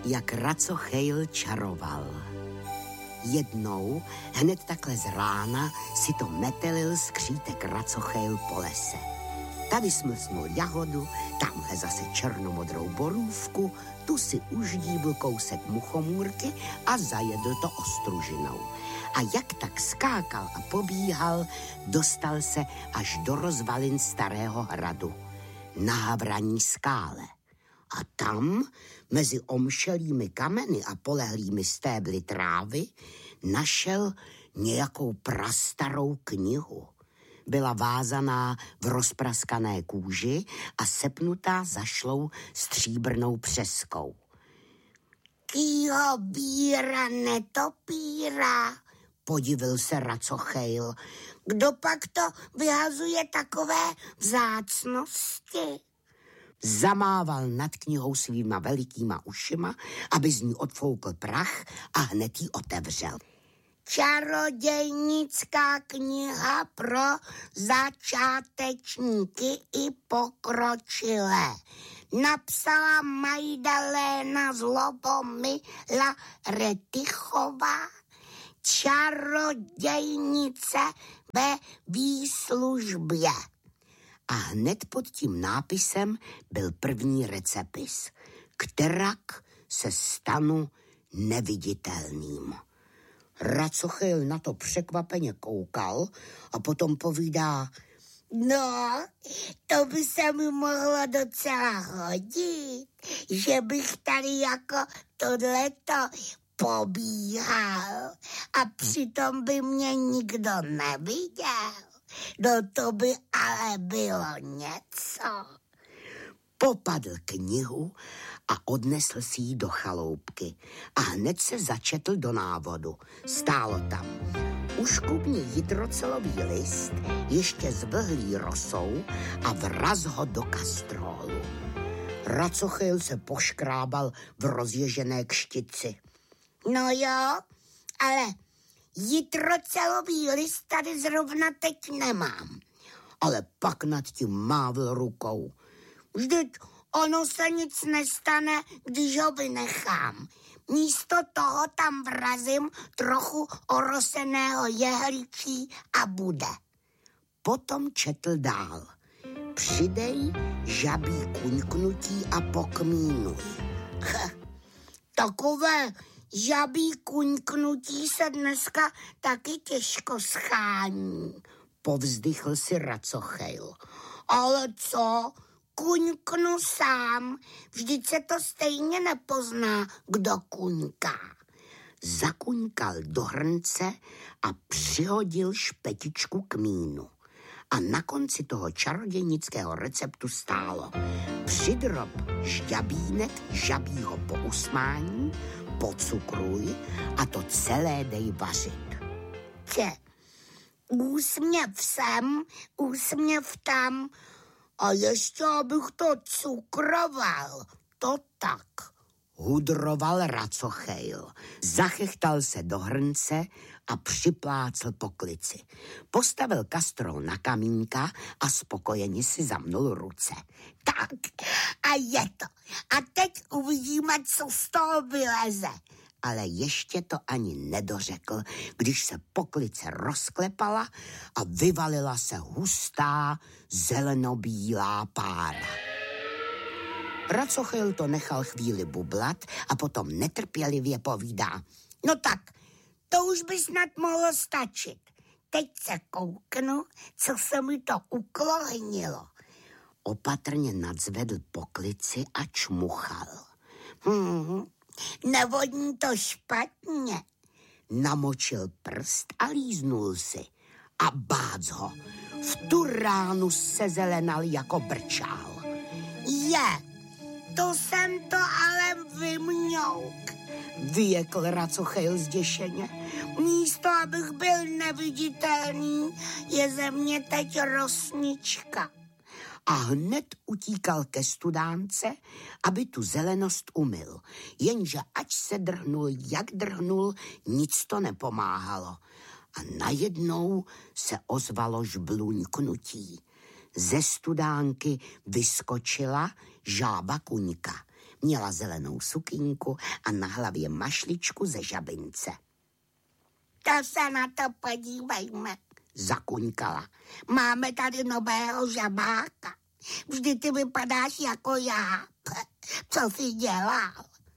jak Racochejl čaroval. Jednou, hned takhle z rána, si to metelil skřítek Racochejl po lese. Tady smlsnul jahodu, tamhle zase černomodrou borůvku, tu si uždíbl kousek muchomůrky a zajedl to ostružinou. A jak tak skákal a pobíhal, dostal se až do rozvalin starého hradu, na Havraní skále. A tam, mezi omšelými kameny a polehlými stébly trávy, našel nějakou prastarou knihu. Byla vázaná v rozpraskané kůži a sepnutá zašlou stříbrnou přeskou. Kýho víra netopíra, podivil se Racochejl. Kdo pak to vyhazuje takové vzácnosti? Zamával nad knihou svýma velikýma ušima, aby z ní odfoukl prach a hned ji otevřel. Čarodějnická kniha pro začátečníky i pokročilé. Napsala Majdaléna Zlobomila Retichová, čarodějnice ve výslužbě. A hned pod tím nápisem byl první recepis. Kterak se stanu neviditelným. Racochejl na to překvapeně koukal a potom povídá: no, to by se mi mohlo docela hodit, že bych tady jako tohleto pobíhal a přitom by mě nikdo neviděl. No to by ale bylo něco. Popadl knihu a odnesl si ji do chaloupky a hned se začetl do návodu. Stálo tam: uškubni jidrocelový list, ještě zvlhlý rosou a vraz ho do kastrólu. Racochejl se poškrábal v rozježené kštici. No jo, ale jidrocelový list tady zrovna teď nemám. Ale pak nad tím mávl rukou. Vždyť ono se nic nestane, když ho vynechám. Místo toho tam vrazím trochu oroseného jehličí a bude. Potom četl dál. Přidej žabí kuňknutí a pokmínuj. Takové žabí kuňknutí se dneska taky těžko schání, povzdychl si Racochejl. Ale co? Kuňknu sám, vždyť se to stejně nepozná, kdo kuňká. Zakuňkal do hrnce a přihodil špetičku kmínu. A na konci toho čarodějnického receptu stálo: přidrob žďabínek žabího pousmání, pocukruj a to celé dej vařit. Úsměv sem, úsměv tam, a ještě abych to cukroval, to tak, hudroval Racochejl. Zachechtal se do hrnce a připlácl po klici. Postavil kastrol na kamínka a spokojeně si zamnul ruce. Tak, a je to. A teď uvidíme, co z toho vyleze. Ale ještě to ani nedořekl, když se poklice rozklepala a vyvalila se hustá zelenobílá pára. Racochejl to nechal chvíli bublat a potom netrpělivě povídá: no tak, to už by snad mohlo stačit. Teď se kouknu, co se mi to uklohnilo. Opatrně nadzvedl poklici a čmuchal. Nevoní to špatně. Namočil prst a líznul si. A bác ho. V tu ránu se zelenal jako brčál. To jsem to ale vymňouk, vyjekl Racochejl zděšeně. Místo, abych byl neviditelný, je ze mě teď rosnička. A hned utíkal ke studánce, aby tu zelenost umyl. Jenže ať se drhnul, jak drhnul, nic to nepomáhalo. A najednou se ozvalo žbluňknutí. Ze studánky vyskočila žába kuňka. Měla zelenou sukínku a na hlavě mašličku ze žabince. To se na to podívejme, zakuňkala. Máme tady nového žabáka. Vždy ty vypadáš jako já. Co jsi dělal?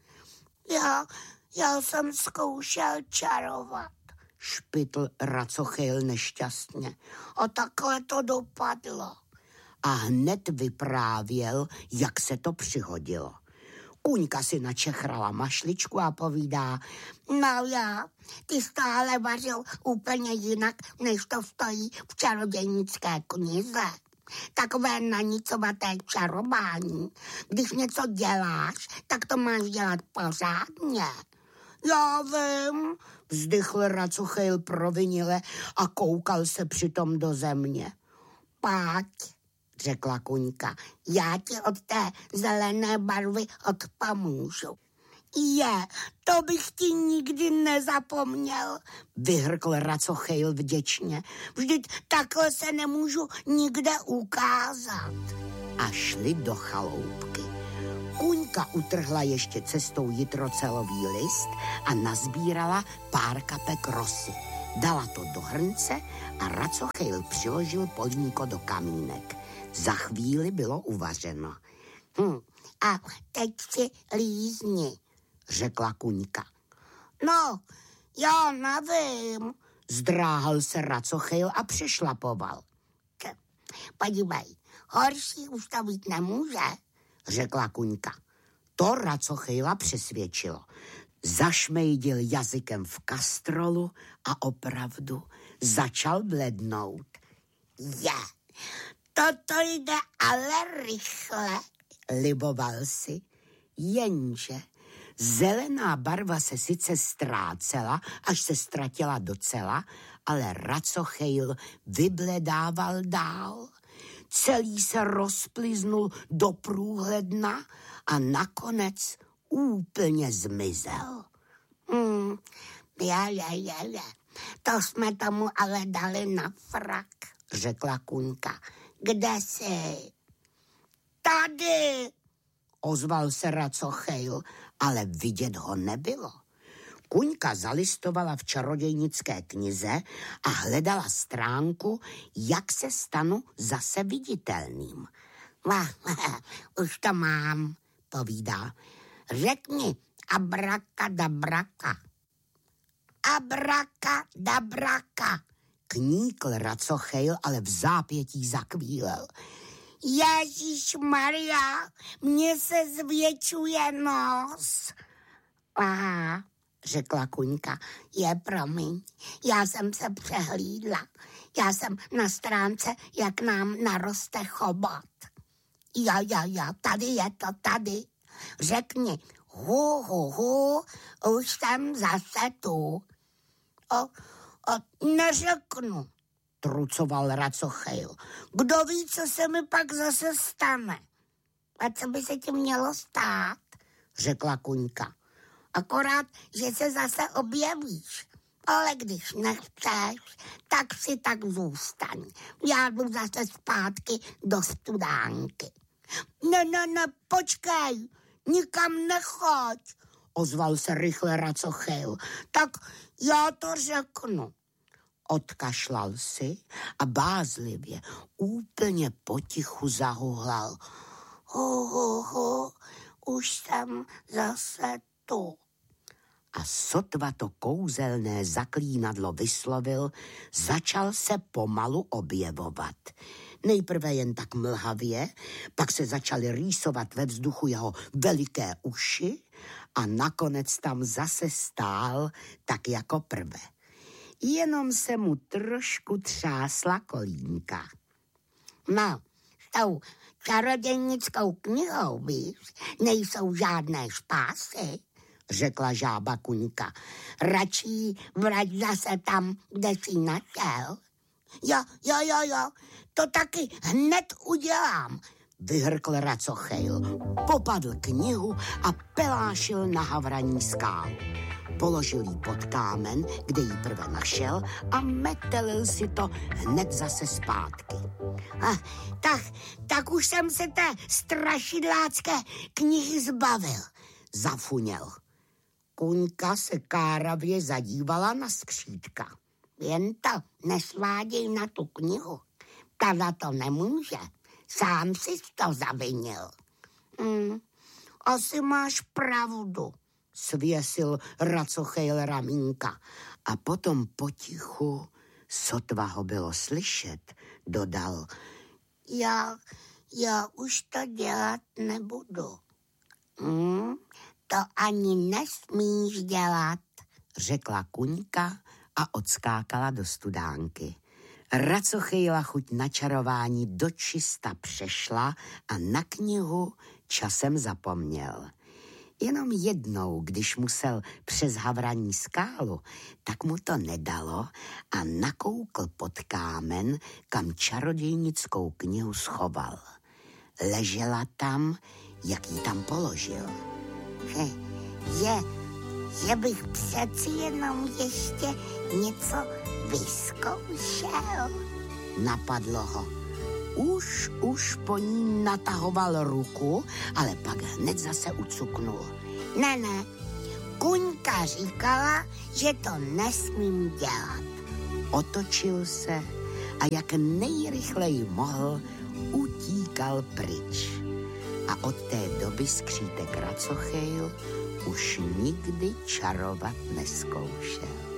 Já jsem zkoušel čarovat, špitl Racochyl nešťastně. A takhle to dopadlo. A hned vyprávěl, jak se to přihodilo. Kuňka si načechrala mašličku a povídá, no já, ty stále vařil úplně jinak, než to stojí v čarodějnické knize. Takové nanicovaté čarování. Když něco děláš, tak to máš dělat pořádně. Já vím, vzdychl Racochyl provinile a koukal se přitom do země. Pojď, řekla Kuňka, já ti od té zelené barvy odpomůžu. To bych ti nikdy nezapomněl, vyhrkl Racochyl vděčně. Vždyť takhle se nemůžu nikde ukázat. A šli do chaloupky. Kuňka utrhla ještě cestou jitrocelový list a nazbírala pár kapek rosy. Dala to do hrnce a Racochyl přiložil polínko do kamínek. Za chvíli bylo uvařeno. A teď si lízni, řekla Kuňka. No, já nevím, zdráhal se Racochyl a přešlapoval. Podívej, horší už to být nemůže, řekla Kuňka. To Racochyla přesvědčilo. Zašmejdil jazykem v kastrolu a opravdu začal blednout. Toto jde ale rychle, liboval si, jenže zelená barva se sice ztrácela, až se ztratila docela, ale Racochyl vybledával dál. Celý se rozplyznul do průhledna a nakonec úplně zmizel. To jsme tomu ale dali na frak, řekla Kuňka. Kde jsi? Tady, ozval se Racochyl, ale vidět ho nebylo. Kuňka zalistovala v čarodějnické knize a hledala stránku, jak se stanu zase viditelným. Už to mám, povídá. Řekni abrakadabraka. Abrakadabraka, kníkl Racochyl, ale v zápětí zakvílel. Ježišmarja, mně se zvětšuje nos. Aha, řekla Kuňka, promiň, já jsem se přehlídla. Já jsem na stránce, jak nám naroste chobot. Jo, tady je to, tady. Řekni, hu, už jsem zase tu. Neřeknu, trucoval Racochyl. Kdo ví, co se mi pak zase stane? A co by se ti mělo stát, řekla Kuňka. Akorát, že se zase objevíš. Ale když nechceš, tak si tak zůstaň. Já jdu zase zpátky do studánky. Ne, počkej, nikam nechoď, ozval se rychle Racochyl. Tak já to řeknu. Odkašlal si a bázlivě, úplně potichu zahuhlal. Už jsem zase tu. A sotva to kouzelné zaklínadlo vyslovil, začal se pomalu objevovat. Nejprve jen tak mlhavě, pak se začaly rýsovat ve vzduchu jeho veliké uši a nakonec tam zase stál tak jako prve. Jenom se mu trošku třásla kolínka. No, s tou čarodějnickou knihou, víš, nejsou žádné špásy, řekla žába Kuňka. Radši vrať zase tam, kde jsi našel. Jo, to taky hned udělám, vyhrkl Racochejl, popadl knihu a pelášil na havraní skálu. Položil ji pod kámen, kde ji prve našel a metelil si to hned zase zpátky. Tak už jsem se té strašidlácké knihy zbavil, zafuněl. Kuňka se káravě zadívala na skřítka. Jen to nesváděj na tu knihu. Ta za to nemůže. Sám jsi to zavinil. Asi máš pravdu, svěsil Racochejl ramínka. A potom potichu, sotva ho bylo slyšet, dodal: Já už to dělat nebudu. To ani nesmíš dělat, řekla Kuňka a odskákala do studánky. Racochejla chuť na čarování dočista přešla a na knihu časem zapomněl. Jenom jednou, když musel přes havraní skálu, tak mu to nedalo a nakoukl pod kámen, kam čarodějnickou knihu schoval. Ležela tam, jak ji tam položil. Že bych přeci jenom ještě něco vyzkoušel, napadlo ho. Už po ní natahoval ruku, ale pak hned zase ucuknul. Ne, Kuňka říkala, že to nesmím dělat. Otočil se a jak nejrychleji mohl, utíkal pryč. A od té doby skřítek Racochejl už nikdy čarovat nezkoušel.